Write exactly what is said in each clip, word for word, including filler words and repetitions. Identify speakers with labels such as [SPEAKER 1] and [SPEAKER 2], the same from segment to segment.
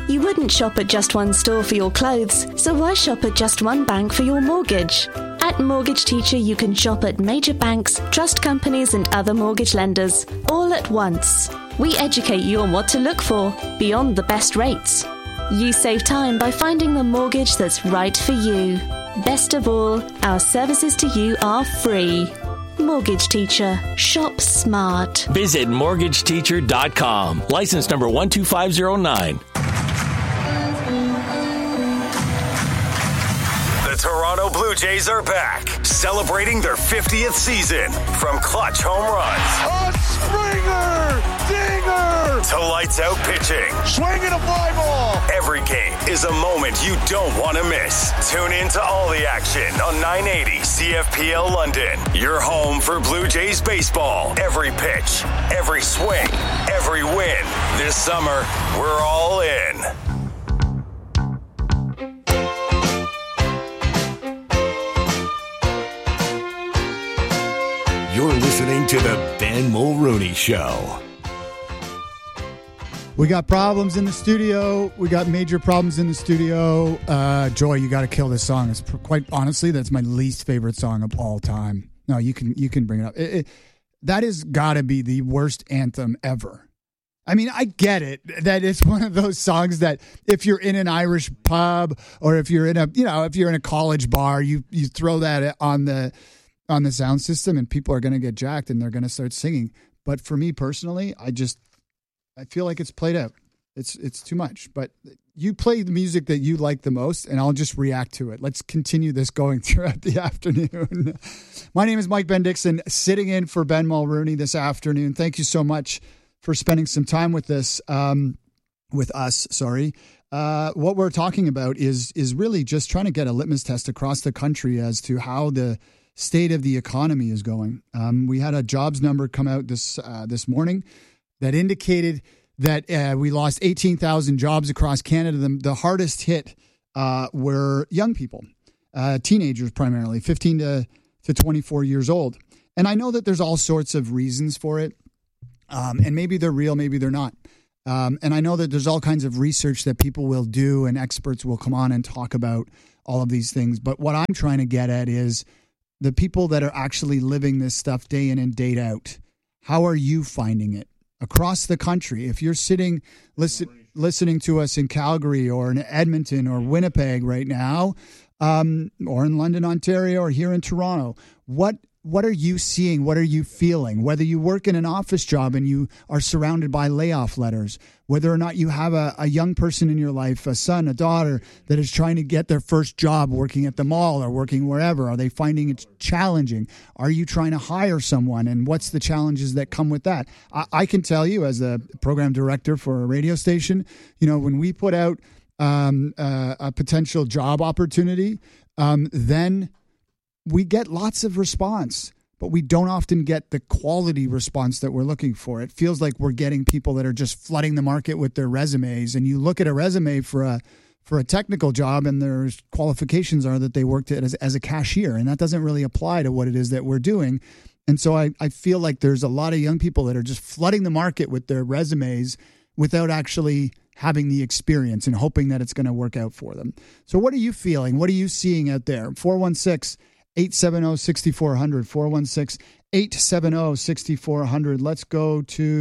[SPEAKER 1] You wouldn't shop at just one store for your clothes, so why shop at just one bank for your mortgage? At Mortgage Teacher, you can shop at major banks, trust companies, and other mortgage lenders, all at once. We educate you on what to look for, beyond the best rates. You save time by finding the mortgage that's right for you. Best of all, our services to you are free. Mortgage Teacher. Shop smart.
[SPEAKER 2] Visit mortgage teacher dot com. License number one two five zero nine.
[SPEAKER 3] The Toronto Blue Jays are back, celebrating their fiftieth season. From clutch home runs.
[SPEAKER 4] A Springer! Dinger!
[SPEAKER 3] To lights out pitching.
[SPEAKER 4] Swinging a fly ball!
[SPEAKER 3] Every game is a moment you don't want to miss. Tune in to all the action on nine eighty C F P L London. Your home for Blue Jays baseball. Every pitch, every swing, every win. This summer, we're all in.
[SPEAKER 5] You're listening to the Ben Mulrooney Show.
[SPEAKER 6] We got problems in the studio. We got major problems in the studio. Uh, Joy, you got to kill this song. It's pr- quite honestly, that's my least favorite song of all time. No, you can you can bring it up. It, it, that has got to be the worst anthem ever. I mean, I get it that it's one of those songs that if you're in an Irish pub or if you're in a you know if you're in a college bar, you you throw that on the on the sound system and people are going to get jacked and they're going to start singing. But for me personally, I just I feel like it's played out. It's it's too much. But you play the music that you like the most, and I'll just react to it. Let's continue this going throughout the afternoon. My name is Mike Bendixson, sitting in for Ben Mulrooney this afternoon. Thank you so much for spending some time with this, um, with us. Sorry. Uh, what we're talking about is is really just trying to get a litmus test across the country as to how the state of the economy is going. Um, we had a jobs number come out this uh, this morning that indicated that uh, we lost eighteen thousand jobs across Canada. The, the hardest hit uh, were young people, uh, teenagers primarily, fifteen to twenty-four years old. And I know that there's all sorts of reasons for it, um, and maybe they're real, maybe they're not. Um, and I know that there's all kinds of research that people will do and experts will come on and talk about all of these things. But what I'm trying to get at is the people that are actually living this stuff day in and day out. How are you finding it? Across the country, if you're sitting listen, listening to us in Calgary or in Edmonton or Winnipeg right now, um, or in London, Ontario, or here in Toronto, what what are you seeing? What are you feeling? Whether you work in an office job and you are surrounded by layoff letters, whether or not you have a, a young person in your life, a son, a daughter that is trying to get their first job working at the mall or working wherever, are they finding it challenging? Are you trying to hire someone? And what's the challenges that come with that? I, I can tell you as a program director for a radio station, you know, when we put out um, uh, a potential job opportunity, um, then we get lots of response, but we don't often get the quality response that we're looking for. It feels like we're getting people that are just flooding the market with their resumes. And you look at a resume for a for a technical job and their qualifications are that they worked as, as a cashier. And that doesn't really apply to what it is that we're doing. And so I, I feel like there's a lot of young people that are just flooding the market with their resumes without actually having the experience and hoping that it's going to work out for them. So what are you feeling? What are you seeing out there? four one six, eight seven zero, six four zero zero, four one six, eight seven zero, six four zero zero. Let's go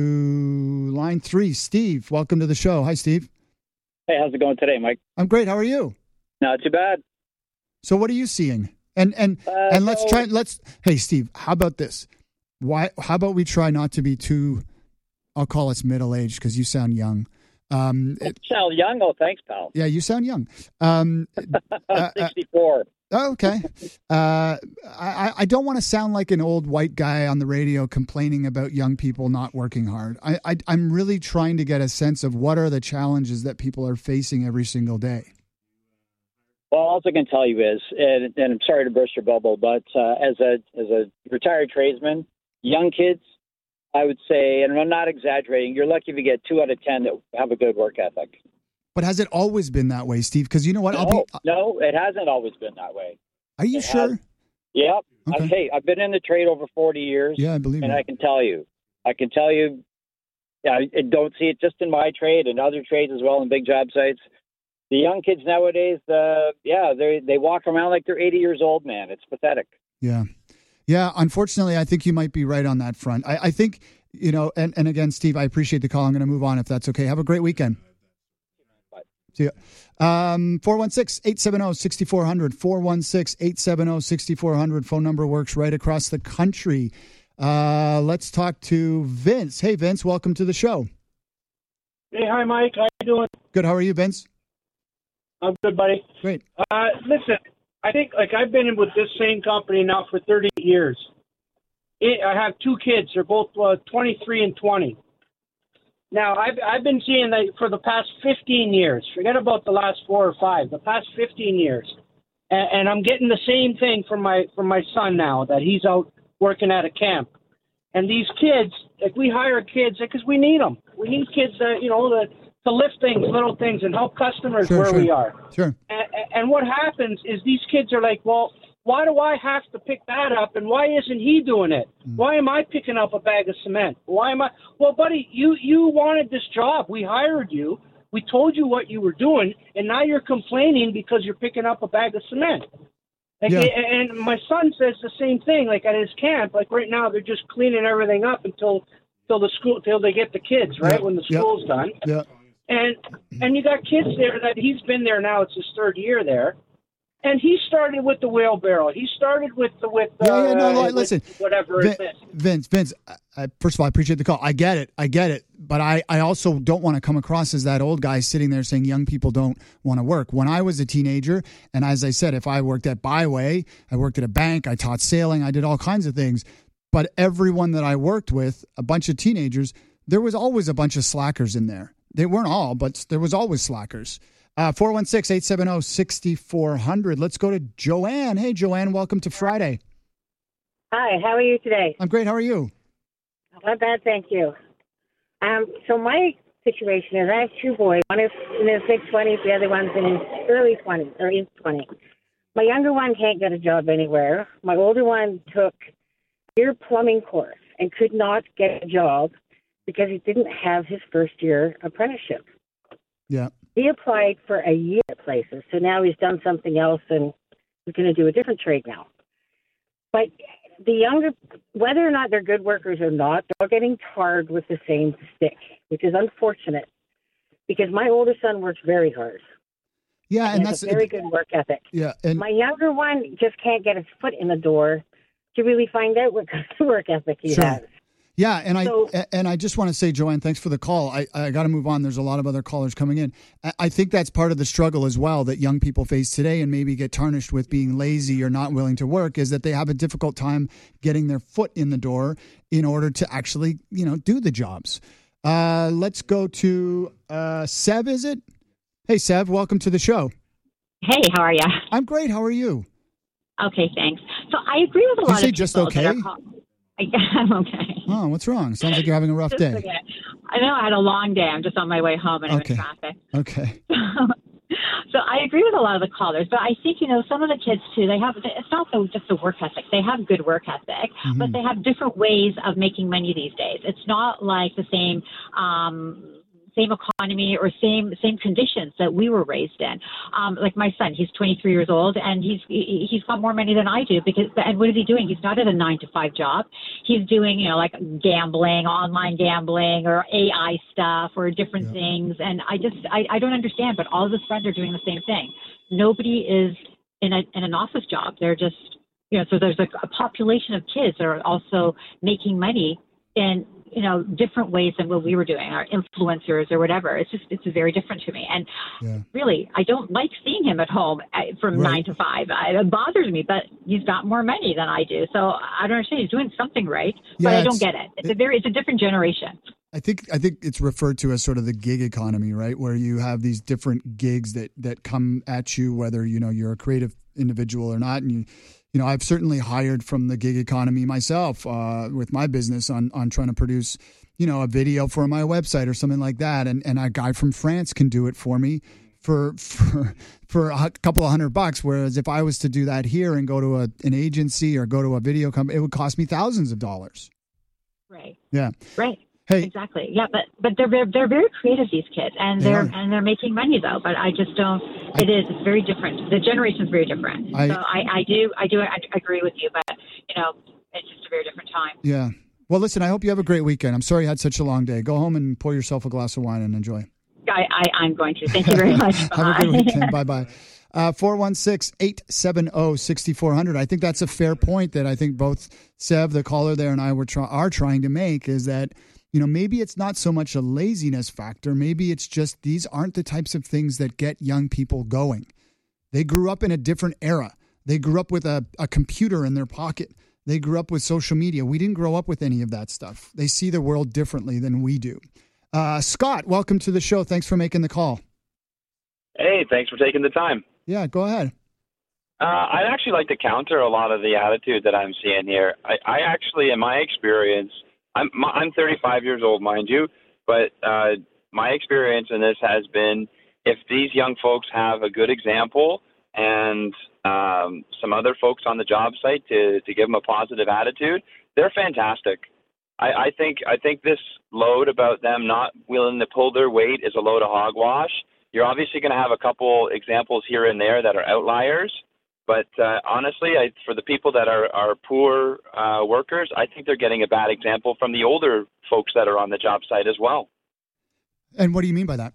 [SPEAKER 6] to line three. Steve, welcome to the show. Hi, Steve.
[SPEAKER 7] Hey, how's it going today, Mike?
[SPEAKER 6] I'm great. How are you?
[SPEAKER 7] Not too bad.
[SPEAKER 6] So what are you seeing? And and
[SPEAKER 7] uh,
[SPEAKER 6] and let's
[SPEAKER 7] so,
[SPEAKER 6] try, let's, hey, Steve, how about this? Why? How about we try not to be too, I'll call us middle-aged because you sound young. Um,
[SPEAKER 7] it, sound young? Oh, thanks, pal.
[SPEAKER 6] Yeah, you sound young. Um,
[SPEAKER 7] I'm sixty-four.
[SPEAKER 6] Uh, oh, okay. Uh, I, I don't want to sound like an old white guy on the radio complaining about young people not working hard. I, I, I'm really trying to get a sense of what are the challenges that people are facing every single day.
[SPEAKER 7] Well, all I can tell you is, and, and I'm sorry to burst your bubble, but uh, as a as a retired tradesman, young kids, I would say, and I'm not exaggerating, you're lucky if you get two out of ten that have a good work ethic.
[SPEAKER 6] But has it always been that way, Steve? Because you know what?
[SPEAKER 7] No,
[SPEAKER 6] I'll be...
[SPEAKER 7] no, it hasn't always been that way.
[SPEAKER 6] Are you
[SPEAKER 7] it
[SPEAKER 6] sure?
[SPEAKER 7] Has... Yep.
[SPEAKER 6] Okay.
[SPEAKER 7] Hey, I've been in the trade over forty years.
[SPEAKER 6] Yeah, I believe
[SPEAKER 7] And
[SPEAKER 6] it.
[SPEAKER 7] I can tell you, I can tell you yeah, I don't see it just in my trade and other trades as well in big job sites. The young kids nowadays, uh, yeah, they they walk around like they're eighty years old, man. It's pathetic.
[SPEAKER 6] Yeah. Yeah, unfortunately, I think you might be right on that front. I, I think, you know, and, and again, Steve, I appreciate the call. I'm going to move on if that's okay. Have a great weekend.
[SPEAKER 7] Bye.
[SPEAKER 6] See ya. Um, four one six, eight seven zero, six four zero zero, four one six, eight seven zero, six four zero zero. Phone number works right across the country. Uh, let's talk to Vince. Hey, Vince, welcome to the show.
[SPEAKER 8] Hey, hi, Mike. How you doing?
[SPEAKER 6] Good. How are you, Vince?
[SPEAKER 8] I'm good, buddy.
[SPEAKER 6] Great.
[SPEAKER 8] Uh, listen, I think, like, I've been in with this same company now for thirty years. It, I have two kids. They're both uh, twenty-three and twenty. Now, I've, I've been seeing that for the past fifteen years. Forget about the last four or five. The past fifteen years. And, and I'm getting the same thing from my from my son now, that he's out working at a camp. And these kids, like, we hire kids because we need them. We need kids that, you know, that to lift things, little things, and help customers
[SPEAKER 6] Sure,
[SPEAKER 8] where
[SPEAKER 6] sure.
[SPEAKER 8] we are.
[SPEAKER 6] Sure.
[SPEAKER 8] And, and what happens is these kids are like, well, why do I have to pick that up, and why isn't he doing it?
[SPEAKER 6] Mm.
[SPEAKER 8] Why am I picking up a bag of cement? Why am I? Well, buddy, you, you wanted this job. We hired you. We told you what you were doing, and now you're complaining because you're picking up a bag of cement. Like,
[SPEAKER 6] Yeah.
[SPEAKER 8] And my son says the same thing, like at his camp. Like right now, they're just cleaning everything up until till the school, till they get the kids, right,
[SPEAKER 6] Yep.
[SPEAKER 8] when the
[SPEAKER 6] Yep.
[SPEAKER 8] school's done.
[SPEAKER 6] Yeah.
[SPEAKER 8] And and you got kids there that he's been there now. It's his third year there, and he started with the wheelbarrow. He started with the with uh,
[SPEAKER 6] Yeah, yeah, no, no,
[SPEAKER 8] with
[SPEAKER 6] listen,
[SPEAKER 8] whatever
[SPEAKER 6] Vin-
[SPEAKER 8] it is.
[SPEAKER 6] Vince, Vince, I, I, first of all, I appreciate the call. I get it. I get it. But I, I also don't want to come across as that old guy sitting there saying young people don't want to work. When I was a teenager, and as I said, if I worked at Byway, I worked at a bank, I taught sailing, I did all kinds of things. But everyone that I worked with, a bunch of teenagers, there was always a bunch of slackers in there. They weren't all, but there was always slackers. Uh, four one six, eight seven zero, six four zero zero. Let's go to Joanne. Hey, Joanne, welcome to Friday.
[SPEAKER 9] Hi, how are you today?
[SPEAKER 6] I'm great. How are you?
[SPEAKER 9] Not bad, thank you. Um, so my situation is I have two boys. One is in his mid twenties, the other one's in his early twenties or in twenty. My younger one can't get a job anywhere. My older one took a year plumbing course and could not get a job because he didn't have his first year apprenticeship.
[SPEAKER 6] Yeah.
[SPEAKER 9] He applied for a year at places, so now he's done something else and he's going to do a different trade now. But the younger, whether or not they're good workers or not, they're all getting tarred with the same stick, which is unfortunate because my older son works very hard.
[SPEAKER 6] Yeah, and,
[SPEAKER 9] and
[SPEAKER 6] that's
[SPEAKER 9] has a very good work ethic.
[SPEAKER 6] Yeah, and
[SPEAKER 9] my younger one just can't get his foot in the door to really find out what kind of work ethic he
[SPEAKER 6] Sure.
[SPEAKER 9] has.
[SPEAKER 6] Yeah, and
[SPEAKER 9] So-
[SPEAKER 6] I and I just want to say, Joanne, thanks for the call. I, I got to move on. There's a lot of other callers coming in. I, I think that's part of the struggle as well that young people face today and maybe get tarnished with being lazy or not willing to work is that they have a difficult time getting their foot in the door in order to actually, you know, do the jobs. Uh, let's go to uh, Seb, is it? Hey, Seb, welcome to the show.
[SPEAKER 10] Hey, how are you?
[SPEAKER 6] I'm great. How are you?
[SPEAKER 10] Okay, thanks. So I agree with a
[SPEAKER 6] Did you
[SPEAKER 10] lot
[SPEAKER 6] say
[SPEAKER 10] of
[SPEAKER 6] just
[SPEAKER 10] people
[SPEAKER 6] okay?
[SPEAKER 10] that are call- I'm okay.
[SPEAKER 6] Oh, what's wrong? Sounds like you're having a rough
[SPEAKER 10] Just
[SPEAKER 6] day.
[SPEAKER 10] okay. I know I had a long day. I'm just on my way home and I'm
[SPEAKER 6] Okay.
[SPEAKER 10] in traffic.
[SPEAKER 6] Okay.
[SPEAKER 10] So I agree with a lot of the callers, but I think, you know, some of the kids too, they have, it's not the, just the work ethic. They have good work ethic,
[SPEAKER 6] Mm-hmm.
[SPEAKER 10] but they have different ways of making money these days. It's not like the same, um, same economy or same same conditions that we were raised in. Um, like my son, he's twenty-three years old, and he's he- he's got more money than I do. Because and what is he doing? He's not at a nine to five job. He's doing, you know, like gambling, online gambling, or A I stuff, or different things. And I just I, I don't understand. But all of his friends are doing the same thing. Nobody is in a in an office job. They're just, you know. So there's a, a population of kids that are also making money in, you know, different ways than what we were doing, our influencers or whatever. It's just, it's very different to me. And
[SPEAKER 6] Yeah.
[SPEAKER 10] really, I don't like seeing him at home uh, from
[SPEAKER 6] Right.
[SPEAKER 10] nine to five. I, it bothers me, but he's got more money than I do. So I don't understand. He's doing something right, but
[SPEAKER 6] Yeah,
[SPEAKER 10] I don't
[SPEAKER 6] it's-
[SPEAKER 10] get it. It's a very, it's a different generation.
[SPEAKER 6] I think I think it's referred to as sort of the gig economy, right? Where you have these different gigs that that come at you, whether you know you're a creative individual or not. And you, you know, I've certainly hired from the gig economy myself uh, with my business on on trying to produce, you know, a video for my website or something like that. And and a guy from France can do it for me for for for a couple of hundred bucks. Whereas if I was to do that here and go to a, an agency or go to a video company, it would cost me thousands of dollars.
[SPEAKER 10] Right.
[SPEAKER 6] Yeah.
[SPEAKER 10] Right.
[SPEAKER 6] Hey.
[SPEAKER 10] Exactly. Yeah, but but they're very, they're very creative, these kids, and
[SPEAKER 6] They
[SPEAKER 10] they're
[SPEAKER 6] are.
[SPEAKER 10] and they're making money though. But I just don't. It is. It's very different. The generation's very different.
[SPEAKER 6] I-
[SPEAKER 10] so I, I do I do I agree with you, but you know, it's just a very different time.
[SPEAKER 6] Yeah. Well, listen, I hope you have a great weekend. I'm sorry you had such a long day. Go home and pour yourself a glass of wine and enjoy.
[SPEAKER 10] I, I I'm going to. Thank you very much.
[SPEAKER 6] Have a good weekend. Bye bye. Uh, four one six, eight seven zero, six four zero zero. I think that's a fair point that I think both Sev, the caller there, and I were try- are trying to make is that, you know, maybe it's not so much a laziness factor. Maybe it's just these aren't the types of things that get young people going. They grew up in a different era. They grew up with a, a computer in their pocket. They grew up with social media. We didn't grow up with any of that stuff. They see the world differently than we do. Uh, Scott, welcome to the show. Thanks for making the call.
[SPEAKER 11] Hey, thanks for taking the time.
[SPEAKER 6] Yeah, go ahead.
[SPEAKER 11] Uh, I'd actually like to counter a lot of the attitude that I'm seeing here. I, I actually, in my experience, I'm I'm thirty-five years old, mind you, but uh, my experience in this has been if these young folks have a good example and um, some other folks on the job site to, to give them a positive attitude, they're fantastic. I, I think I think this load about them not willing to pull their weight is a load of hogwash. You're obviously going to have a couple examples here and there that are outliers, but uh, honestly, I, for the people that are, are poor uh, workers, I think they're getting a bad example from the older folks that are on the job site as well.
[SPEAKER 6] And what do you mean by that?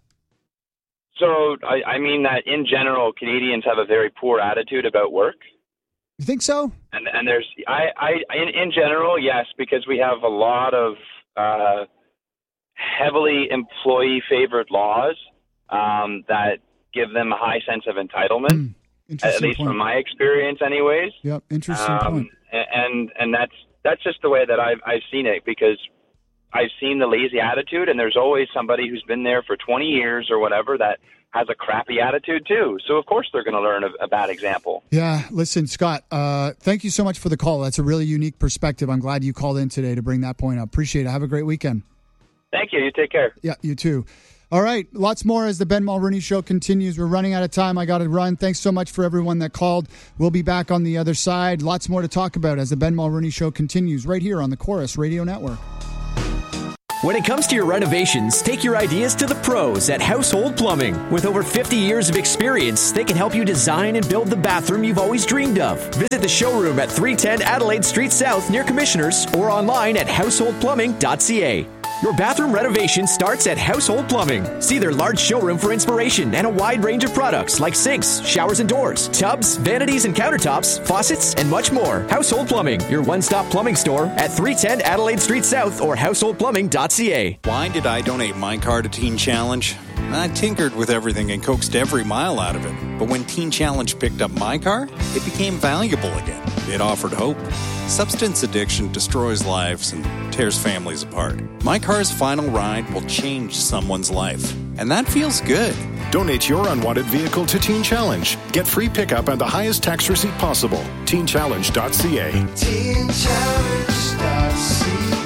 [SPEAKER 11] So I, I mean that in general, Canadians have a very poor attitude about work.
[SPEAKER 6] You think so?
[SPEAKER 11] And and there's I, I in, in general, yes, because we have a lot of uh, heavily employee favored laws um, that give them a high sense of entitlement. Mm, at least point. From my experience, anyways.
[SPEAKER 6] Yep, interesting
[SPEAKER 11] um,
[SPEAKER 6] point.
[SPEAKER 11] And and that's that's just the way that I've I've seen it, because I've seen the lazy attitude, and there's always somebody who's been there for twenty years or whatever that has a crappy attitude too. So of course they're going to learn a, a bad example.
[SPEAKER 6] Yeah. Listen, Scott, uh, thank you so much for the call. That's a really unique perspective. I'm glad you called in today to bring that point up. Appreciate it. Have a great weekend.
[SPEAKER 11] Thank you. You take care.
[SPEAKER 6] Yeah, you too. All right. Lots more as the Ben Mulroney Show continues. We're running out of time. I got to run. Thanks so much for everyone that called. We'll be back on the other side. Lots more to talk about as the Ben Mulroney Show continues right here on the Chorus Radio Network.
[SPEAKER 12] When it comes to your renovations, take your ideas to the pros at Household Plumbing. With over fifty years of experience, they can help you design and build the bathroom you've always dreamed of. Visit the showroom at three ten Adelaide Street South near Commissioners or online at household plumbing dot c a. Your bathroom renovation starts at Household Plumbing. See their large showroom for inspiration and a wide range of products like sinks, showers and doors, tubs, vanities and countertops, faucets, and much more. Household Plumbing, your one-stop plumbing store at three ten Adelaide Street South or household plumbing dot c a.
[SPEAKER 13] Why did I donate my car to Teen Challenge? I tinkered with everything and coaxed every mile out of it. But when Teen Challenge picked up my car, it became valuable again. It offered hope. Substance addiction destroys lives and tears families apart. My car's final ride will change someone's life, and that feels good.
[SPEAKER 14] Donate your unwanted vehicle to Teen Challenge. Get free pickup and the highest tax receipt possible. teen challenge dot c a. teen challenge dot c a.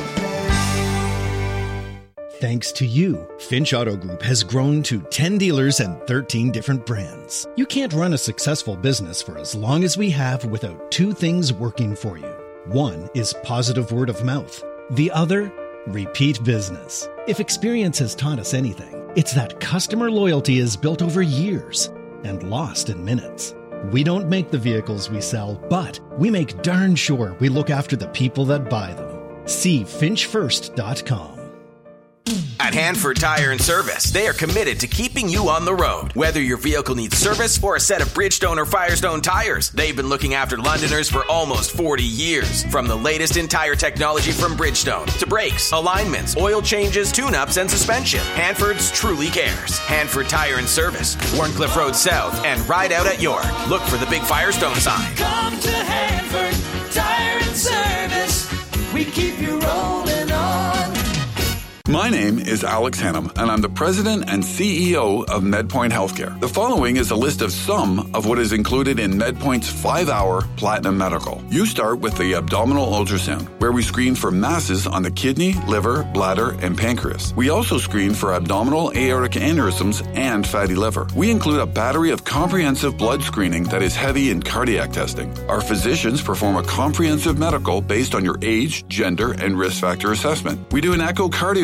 [SPEAKER 15] Thanks to you, Finch Auto Group has grown to ten dealers and thirteen different brands. You can't run a successful business for as long as we have without two things working for you. One is positive word of mouth. The other, repeat business. If experience has taught us anything, it's that customer loyalty is built over years and lost in minutes. We don't make the vehicles we sell, but we make darn sure we look after the people that buy them. See finch first dot com.
[SPEAKER 16] At Hanford Tire and Service, they are committed to keeping you on the road. Whether your vehicle needs service or a set of Bridgestone or Firestone tires, they've been looking after Londoners for almost forty years. From the latest in tire technology from Bridgestone to brakes, alignments, oil changes, tune-ups, and suspension, Hanford's truly cares. Hanford Tire and Service, Warncliffe Road South, and Ride Out at York. Look for the big Firestone sign.
[SPEAKER 17] Come to Hanford Tire and Service. We keep you rolling on.
[SPEAKER 18] My name is Alex Hannum, and I'm the president and C E O of MedPoint Healthcare. The following is a list of some of what is included in MedPoint's five-hour Platinum Medical. You start with the abdominal ultrasound, where we screen for masses on the kidney, liver, bladder, and pancreas. We also screen for abdominal aortic aneurysms and fatty liver. We include a battery of comprehensive blood screening that is heavy in cardiac testing. Our physicians perform a comprehensive medical based on your age, gender, and risk factor assessment. We do an echocardiogram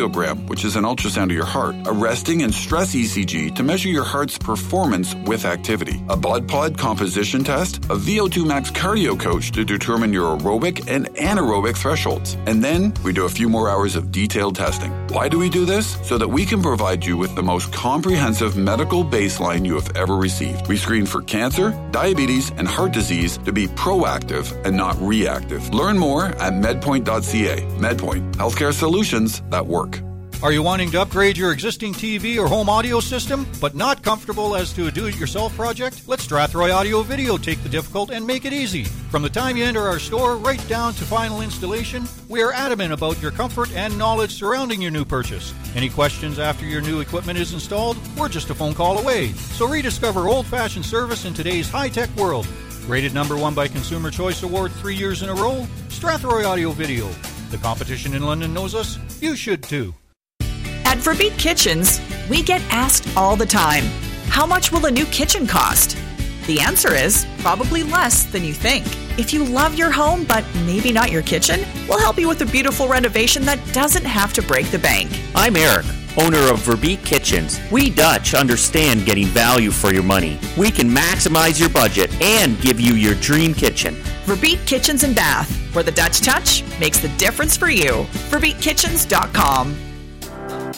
[SPEAKER 18] echocardiogram, which is an ultrasound of your heart, a resting and stress E C G to measure your heart's performance with activity, a blood pod composition test, a V O two max cardio coach to determine your aerobic and anaerobic thresholds. And then we do a few more hours of detailed testing. Why do we do this? So that we can provide you with the most comprehensive medical baseline you have ever received. We screen for cancer, diabetes, and heart disease to be proactive and not reactive. Learn more at medpoint dot c a. MedPoint, healthcare solutions that work.
[SPEAKER 19] Are you wanting to upgrade your existing T V or home audio system, but not comfortable as to a do-it-yourself project? Let Strathroy Audio Video take the difficult and make it easy. From the time you enter our store right down to final installation, we are adamant about your comfort and knowledge surrounding your new purchase. Any questions after your new equipment is installed? We're just a phone call away. So rediscover old-fashioned service in today's high-tech world. Rated number one by Consumer Choice Award three years in a row, Strathroy Audio Video. The competition in London knows us. You should too.
[SPEAKER 20] At Verbeek Kitchens, we get asked all the time, how much will a new kitchen cost? The answer is probably less than you think. If you love your home, but maybe not your kitchen, we'll help you with a beautiful renovation that doesn't have to break the bank.
[SPEAKER 21] I'm Eric, owner of Verbeek Kitchens. We Dutch understand getting value for your money. We can maximize your budget and give you your dream kitchen.
[SPEAKER 20] Verbeek Kitchens and Bath, where the Dutch touch makes the difference for you. Verbeek Kitchens dot com.